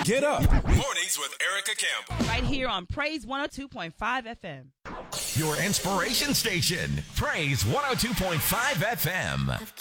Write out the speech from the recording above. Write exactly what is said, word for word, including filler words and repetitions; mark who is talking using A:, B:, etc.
A: Get up. Mornings with Erica Campbell.
B: Right here on Praise one oh two point five F M.
C: Your inspiration station, Praise one oh two point five F M.